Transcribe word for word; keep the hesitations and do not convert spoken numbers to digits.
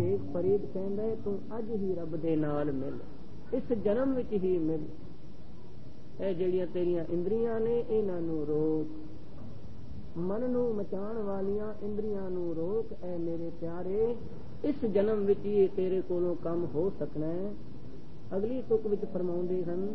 ਸ਼ੇਖ ਫਰੀਦ ਕਹਿੰਦਾ ਤੂੰ ਅੱਜ ਹੀ ਰੱਬ ਦੇ ਨਾਲ ਮਿਲ, ਇਸ ਜਨਮ ਵਿੱਚ ਹੀ ਮਿਲ। ਇਹ ਜਿਹੜੀਆਂ ਤੇਰੀਆਂ ਇੰਦਰੀਆਂ ਨੇ ਇਹਨਾਂ ਨੂੰ ਰੋਕ, ਮਨ ਨੂੰ ਮਚਾਉਣ ਵਾਲੀਆਂ ਇੰਦਰੀਆਂ ਨੂੰ ਰੋਕ। ਐ ਮੇਰੇ ਪਿਆਰੇ, ਇਸ ਜਨਮ ਵਿੱਚ ਹੀ ਤੇਰੇ ਕੋਲੋਂ ਕੰਮ ਹੋ ਸਕਣਾ ਹੈ। ਅਗਲੀ ਤੁਕ ਵਿੱਚ ਫਰਮਾਉਂਦੇ ਹਨ,